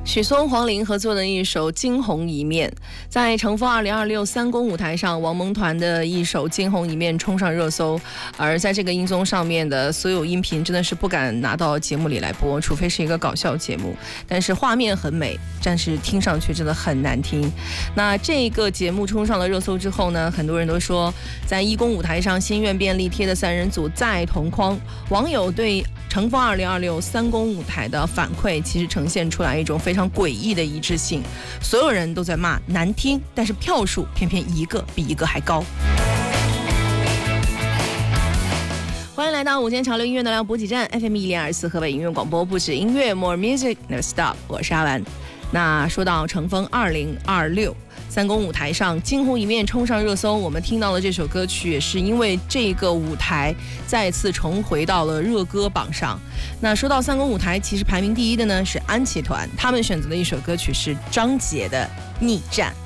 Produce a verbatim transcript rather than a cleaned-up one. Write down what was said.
许嵩、黄龄合作的一首《惊鸿一面》，在乘风二零二六三公舞台上，王蒙团的一首《惊鸿一面》冲上热搜。而在这个音综上面的所有音频真的是不敢拿到节目里来播，除非是一个搞笑节目。但是画面很美，但是听上去真的很难听。那这个节目冲上了热搜之后呢，很多人都说，在一公舞台上心愿便利贴的三人组再同框。网友对乘风二零二六三公舞台的反馈，其实呈现出来一种非常诡异的一致性，所有人都在骂难听，但是票数偏偏一个比一个还高。欢迎来到午间潮流音乐能量补给站 F M 一零二四河北音乐广播，不止音乐 More Music Never Stop， 我是阿兰。那说到乘风二零二六三公舞台上惊鸿一面冲上热搜，我们听到的这首歌曲也是因为这个舞台再次重回到了热歌榜上。那说到三公舞台，其实排名第一的呢是安琪团，他们选择的一首歌曲是张杰的《逆战》。